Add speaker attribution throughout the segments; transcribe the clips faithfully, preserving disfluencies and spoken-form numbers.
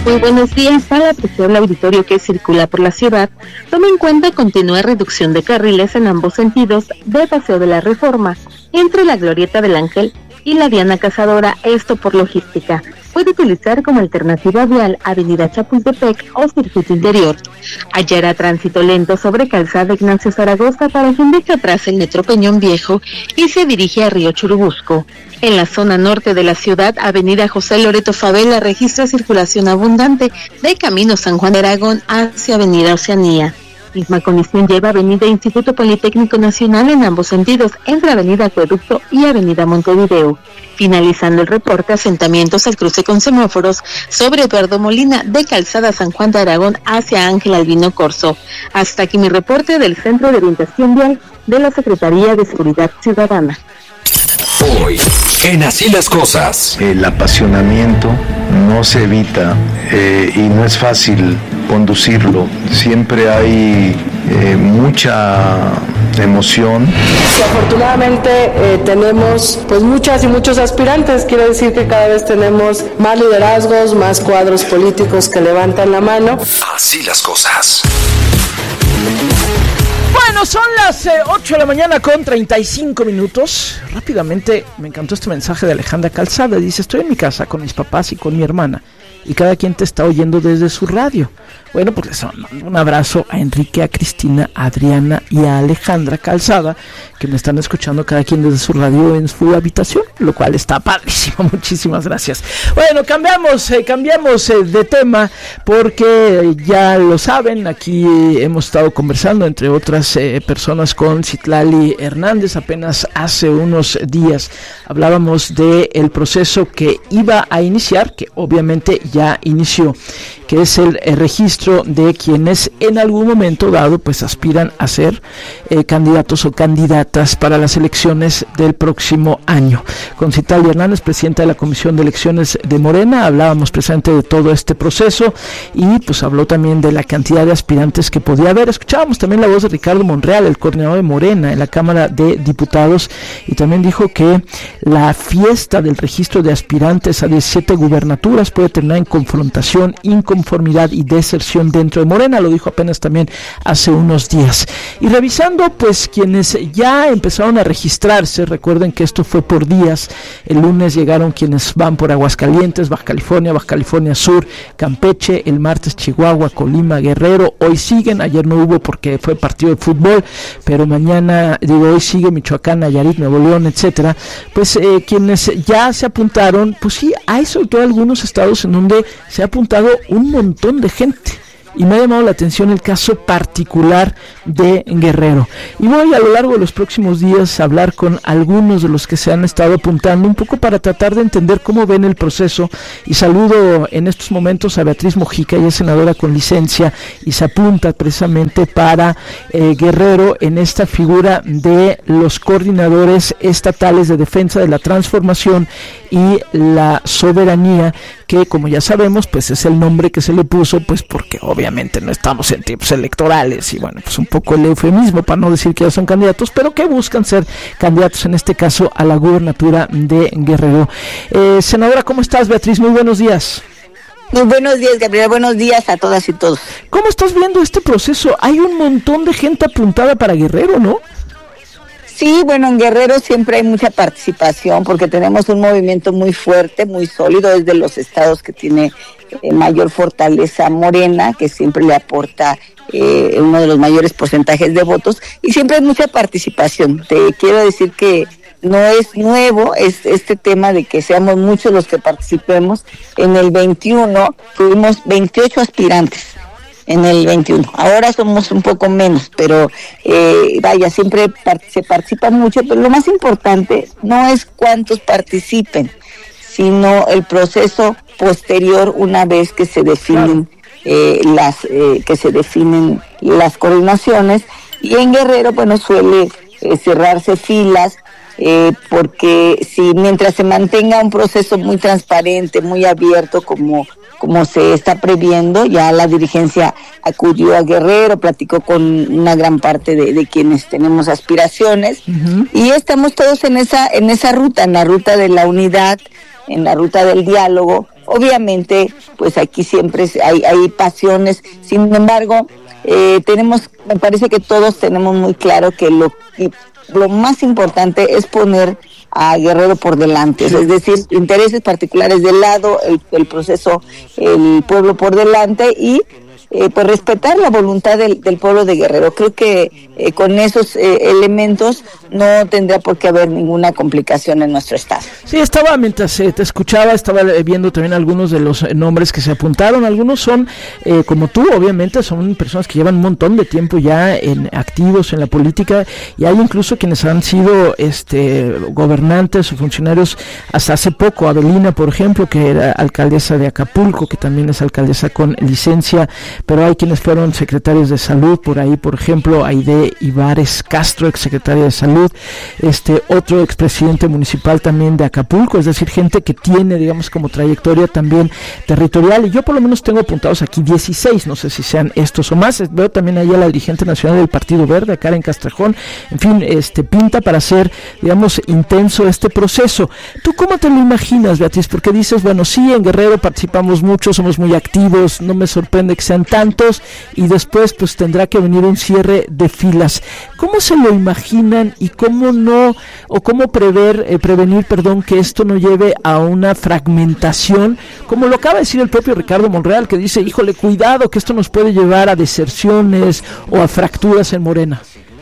Speaker 1: Muy buenos días. Al apreciar el auditorio que circula por la ciudad, tome en cuenta continúa reducción de carriles en ambos sentidos de Paseo de la Reforma, entre la Glorieta del Ángel y la Diana Cazadora, esto por logística. Puede utilizar como alternativa vial Avenida Chapultepec o Circuito Interior. Hallará tránsito lento sobre Calzada Ignacio Zaragoza para quien deja atrás el Metro Peñón Viejo y se dirige a Río Churubusco. En la zona norte de la ciudad, Avenida José Loreto Favela registra circulación abundante de Camino San Juan de Aragón hacia Avenida Oceanía. Misma condición lleva Avenida Instituto Politécnico Nacional en ambos sentidos, entre Avenida Acueducto y Avenida Montevideo. Finalizando el reporte, asentamientos al cruce con semáforos sobre Eduardo Molina de Calzada San Juan de Aragón hacia Ángel Albino Corzo. Hasta aquí mi reporte del Centro de Orientación Vial de la Secretaría de Seguridad Ciudadana.
Speaker 2: Hoy, en Así las Cosas.
Speaker 3: El apasionamiento no se evita eh, y no es fácil conducirlo. Siempre hay eh, mucha emoción.
Speaker 4: Y afortunadamente eh, tenemos pues muchas y muchos aspirantes. Quiere decir que cada vez tenemos más liderazgos, más cuadros políticos que levantan la mano.
Speaker 2: Así las Cosas.
Speaker 5: Bueno, son las eh, ocho de la mañana con treinta y cinco minutos. Rápidamente, me encantó este mensaje de Alejandra Calzada. Dice, estoy en mi casa con mis papás y con mi hermana y cada quien te está oyendo desde su radio. Bueno, pues les mando un abrazo a Enrique, a Cristina, a Adriana y a Alejandra Calzada, que me están escuchando cada quien desde su radio en su habitación, lo cual está padrísimo. Muchísimas gracias. Bueno, cambiamos, eh, cambiamos eh, de tema, porque ya lo saben, aquí eh, hemos estado conversando, entre otras eh, personas, con Citlali Hernández. Apenas hace unos días hablábamos de el proceso que iba a iniciar, que obviamente ya inició, que es el, el registro de quienes en algún momento dado pues aspiran a ser eh, candidatos o candidatas para las elecciones del próximo año. Con Citlali Hernández, presidenta de la Comisión de Elecciones de Morena, hablábamos precisamente de todo este proceso y pues habló también de la cantidad de aspirantes que podía haber. Escuchábamos también la voz de Ricardo Monreal, el coordinador de Morena en la Cámara de Diputados, y también dijo que la fiesta del registro de aspirantes a diecisiete gubernaturas puede terminar en confrontación, inconformidad y deserción dentro de Morena. Lo dijo apenas también hace unos días. Y revisando pues quienes ya empezaron a registrarse, recuerden que esto fue por días. El lunes llegaron quienes van por Aguascalientes, Baja California, Baja California Sur, Campeche, el martes Chihuahua, Colima, Guerrero. Hoy siguen, ayer no hubo porque fue partido de fútbol, pero mañana, digo, hoy sigue Michoacán, Nayarit, Nuevo León, etcétera. Pues eh, quienes ya se apuntaron, pues sí, hay sobre todo algunos estados en donde se ha apuntado un montón de gente. Y me ha llamado la atención el caso particular de Guerrero. Y voy a lo largo de los próximos días a hablar con algunos de los que se han estado apuntando, un poco para tratar de entender cómo ven el proceso. Y saludo en estos momentos a Beatriz Mojica, ella es senadora con licencia y se apunta precisamente para eh, Guerrero en esta figura de los coordinadores estatales de defensa de la transformación y la soberanía, que como ya sabemos pues es el nombre que se le puso pues porque obviamente no estamos en tiempos electorales y bueno, pues un poco el eufemismo para no decir que ya son candidatos, pero que buscan ser candidatos en este caso a la gubernatura de Guerrero. Eh, senadora, ¿cómo estás? Beatriz, muy buenos días.
Speaker 6: Muy buenos días, Gabriela, buenos días a todas y todos.
Speaker 5: ¿Cómo estás viendo este proceso? Hay un montón de gente apuntada para Guerrero, ¿no?
Speaker 6: Sí, bueno, en Guerrero siempre hay mucha participación porque tenemos un movimiento muy fuerte, muy sólido, es de los estados que tiene eh, mayor fortaleza Morena, que siempre le aporta eh, uno de los mayores porcentajes de votos y siempre hay mucha participación. Te quiero decir que no es nuevo es este tema de que seamos muchos los que participemos. En el veintiuno tuvimos veintiocho aspirantes. En el veintiuno. Ahora somos un poco menos, pero eh, vaya, siempre part- se participa mucho, pero lo más importante no es cuántos participen, sino el proceso posterior una vez que se definen eh, las eh, que se definen las coordinaciones. Y en Guerrero, bueno, suele eh, cerrarse filas. Eh, porque si mientras se mantenga un proceso muy transparente, muy abierto como, como se está previendo, ya la dirigencia acudió a Guerrero, platicó con una gran parte de, de quienes tenemos aspiraciones, uh-huh. y estamos todos en esa, en esa ruta, en la ruta de la unidad, en la ruta del diálogo, Obviamente, pues aquí siempre hay, hay pasiones, sin embargo, eh, tenemos, me parece que todos tenemos muy claro que lo, lo más importante es poner a Guerrero por delante, es decir, intereses particulares de lado, el, el proceso, el pueblo por delante y Eh, pues respetar la voluntad del, del pueblo de Guerrero. Creo que eh, con esos eh, elementos no tendrá por qué haber ninguna complicación en nuestro estado.
Speaker 5: Sí, estaba, mientras eh, te escuchaba, estaba viendo también algunos de los nombres que se apuntaron. Algunos son, eh, como tú, obviamente, son personas que llevan un montón de tiempo ya en activos en la política, y hay incluso quienes han sido este gobernantes o funcionarios hasta hace poco. Avelina, por ejemplo, que era alcaldesa de Acapulco, que también es alcaldesa con licencia, pero hay quienes fueron secretarios de salud, por ahí, por ejemplo, Aide Ibares Castro, exsecretaria de salud, este otro expresidente municipal también de Acapulco, es decir, gente que tiene, digamos, como trayectoria también territorial, y yo por lo menos tengo apuntados aquí dieciséis, no sé si sean estos o más. Veo también ahí a la dirigente nacional del Partido Verde, Karen Castrejón. En fin, este pinta para hacer, digamos, intenso este proceso. ¿Tú cómo te lo imaginas, Beatriz? Porque dices, bueno, sí, en Guerrero participamos mucho, somos muy activos, no me sorprende que sean tantos, y después pues tendrá que venir un cierre de filas. ¿Cómo se lo imaginan y cómo no, o cómo prever, eh, prevenir, perdón, que esto no lleve a una fragmentación, como lo acaba de decir el propio Ricardo Monreal, que dice, híjole, cuidado, que esto nos puede llevar a deserciones o a fracturas en Morena?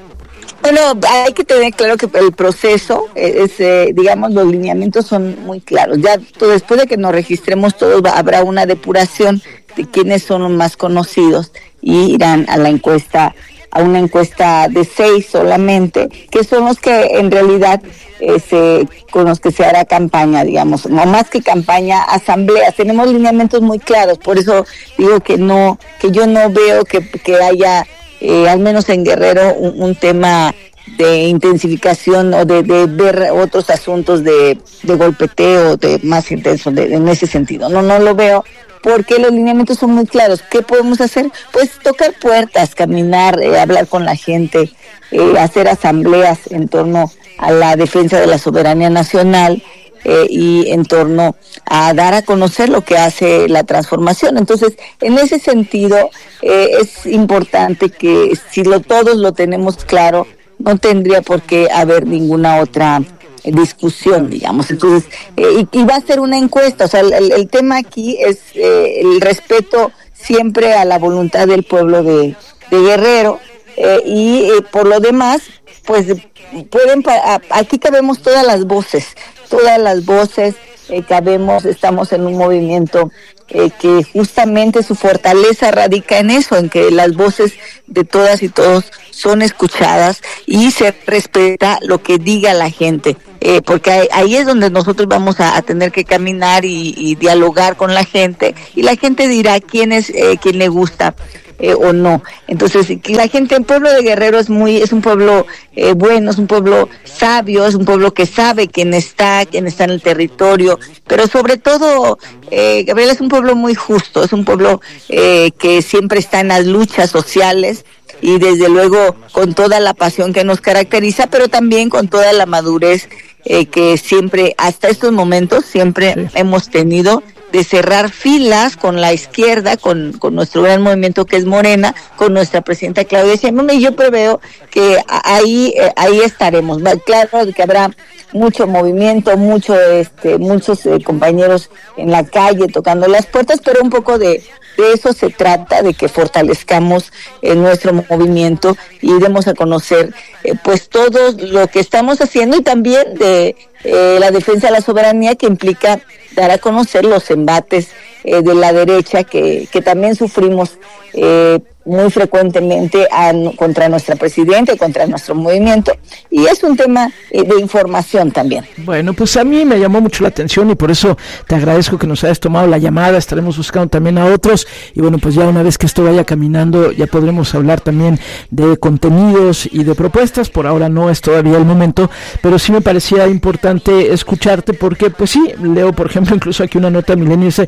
Speaker 6: Bueno, hay que tener claro que el proceso, es, eh, digamos, los lineamientos son muy claros. Ya todo, después de que nos registremos todos, va, habrá una depuración de quiénes son los más conocidos y irán a la encuesta, a una encuesta de seis solamente, que son los que en realidad eh, se, con los que se hará campaña, digamos, no más que campaña, asambleas. Tenemos lineamientos muy claros, por eso digo que no, que yo no veo que, que haya, eh, al menos en Guerrero, un, un tema de intensificación o de, de ver otros asuntos de, de golpeteo, de más intenso, de, en ese sentido. No, no lo veo, porque los lineamientos son muy claros. ¿Qué podemos hacer? Pues tocar puertas, caminar, eh, hablar con la gente, eh, hacer asambleas en torno a la defensa de la soberanía nacional, eh, y en torno a dar a conocer lo que hace la transformación. Entonces, en ese sentido, eh, es importante que si lo, todos lo tenemos claro, no tendría por qué haber ninguna otra discusión, digamos. Entonces, eh, y, y va a ser una encuesta, o sea, el, el tema aquí es eh, el respeto siempre a la voluntad del pueblo de, de Guerrero, eh, y eh, por lo demás, pues pueden, aquí cabemos todas las voces, todas las voces, eh, cabemos, estamos en un movimiento eh, que justamente su fortaleza radica en eso, en que las voces de todas y todos son escuchadas y se respeta lo que diga la gente, eh, porque ahí, ahí es donde nosotros vamos a, a tener que caminar y, y dialogar con la gente, y la gente dirá quién es, eh, quién le gusta eh, o no. Entonces, la gente, el pueblo de Guerrero es muy, es un pueblo eh, bueno, es un pueblo sabio, es un pueblo que sabe quién está, quién está en el territorio, pero sobre todo, eh, Gabriel, es un pueblo muy justo, es un pueblo eh, que siempre está en las luchas sociales, y desde luego con toda la pasión que nos caracteriza, pero también con toda la madurez eh, que siempre, hasta estos momentos, siempre sí. hemos tenido, de cerrar filas con la izquierda, con, con nuestro gran movimiento que es Morena, con nuestra presidenta Claudia Sheinbaum, y yo preveo que ahí eh, ahí estaremos. Claro que habrá mucho movimiento, mucho este muchos eh, compañeros en la calle tocando las puertas, pero un poco de de eso se trata, de que fortalezcamos eh, nuestro movimiento y demos a conocer eh, pues todo lo que estamos haciendo, y también de eh, la defensa de la soberanía, que implica dar a conocer los embates eh, de la derecha que, que también sufrimos eh, muy frecuentemente a, contra nuestra presidenta, contra nuestro movimiento, y es un tema eh, de información también.
Speaker 5: Bueno, pues a mí me llamó mucho la atención, y por eso te agradezco que nos hayas tomado la llamada. Estaremos buscando también a otros, y bueno, pues ya una vez que esto vaya caminando, ya podremos hablar también de contenidos y de propuestas. Por ahora no es todavía el momento, pero sí me parecía importante escucharte, porque pues sí, leo por ejemplo incluso aquí una nota de Milenio, dice: Guerrero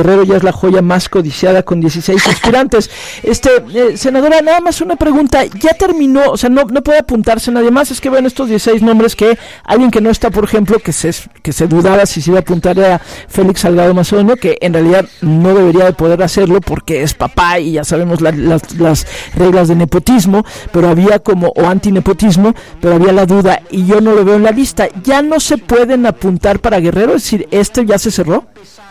Speaker 5: Guerrero ya es la joya más codiciada con dieciséis aspirantes. Este, eh, senadora, nada más una pregunta, ya terminó, o sea, no, no puede apuntarse nadie más, es que ven estos dieciséis nombres que alguien que no está, por ejemplo, que se, que se dudaba si se iba a apuntar a Félix Salgado Macedonio, que en realidad no debería de poder hacerlo porque es papá y ya sabemos la, las, las reglas de nepotismo, pero había como, o antinepotismo, pero había la duda y yo no lo veo en la lista. ¿Ya no se pueden apuntar para Guerrero? Es decir, ¿este ya se cerró?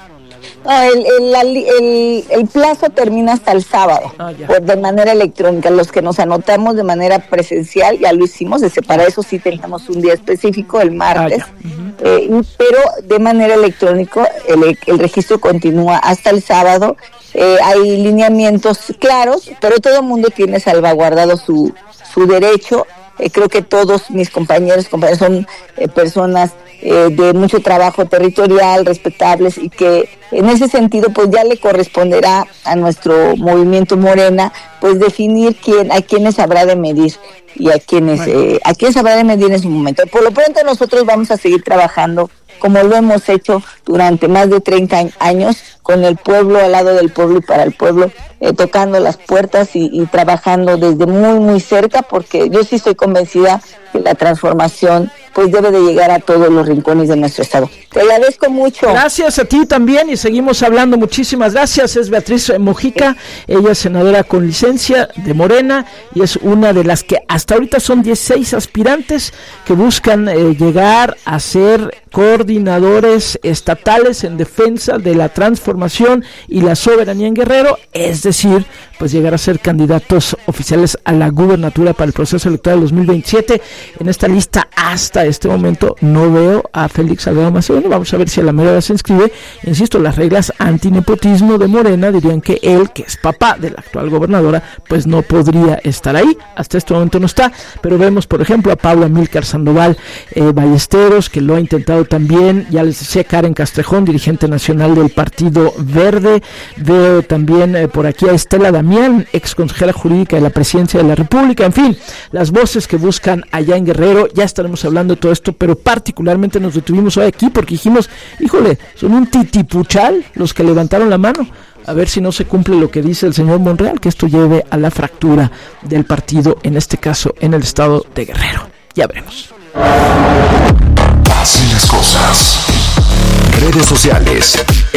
Speaker 6: No, el, el, el, el plazo termina hasta el sábado, ah, por, de manera electrónica. Los que nos anotamos de manera presencial ya lo hicimos, ese, para eso sí teníamos un día específico, el martes, ah, uh-huh. eh, pero de manera electrónica el, el registro continúa hasta el sábado. Eh, hay lineamientos claros, pero todo el mundo tiene salvaguardado su, su derecho. Eh, creo que todos mis compañeros, compañeros son eh, personas eh, de mucho trabajo territorial, respetables, y que en ese sentido pues ya le corresponderá a nuestro movimiento Morena pues definir quién, a quiénes habrá de medir y a quiénes, eh, a quiénes habrá de medir en su momento. Por lo pronto nosotros vamos a seguir trabajando como lo hemos hecho durante más de treinta años, con el pueblo, al lado del pueblo y para el pueblo, eh, tocando las puertas y, y trabajando desde muy, muy cerca, porque yo sí estoy convencida que la transformación pues debe de llegar a todos los rincones de nuestro estado. Te agradezco mucho.
Speaker 5: Gracias a ti también y seguimos hablando. Muchísimas gracias. Es Beatriz Mojica, ella es senadora con licencia de Morena y es una de las que hasta ahorita son dieciséis aspirantes que buscan eh, llegar a ser coordinadores estatales en defensa de la transformación y la soberanía en Guerrero, es decir, pues llegar a ser candidatos oficiales a la gubernatura para el proceso electoral dos mil veintisiete. En esta lista hasta este momento no veo a Félix Salgado Macedonio. Vamos a ver si a la mera se inscribe. Insisto, las reglas antinepotismo de Morena dirían que él, que es papá de la actual gobernadora, pues no podría estar ahí. Hasta este momento no está, pero vemos por ejemplo a Pablo Amílcar Sandoval eh, Ballesteros, que lo ha intentado también. Ya les decía, Karen Castrejón, dirigente nacional del Partido Verde. Veo también eh, por aquí a Estela Damián, ex consejera jurídica de la Presidencia de la República. En fin, las voces que buscan allá en Guerrero. Ya estaremos hablando de todo esto, pero particularmente nos detuvimos hoy aquí porque dijimos, híjole, son un titipuchal los que levantaron la mano. A ver si no se cumple lo que dice el señor Monreal, que esto lleve a la fractura del partido, en este caso en el estado de Guerrero. Ya veremos.
Speaker 2: Así las cosas. Redes sociales.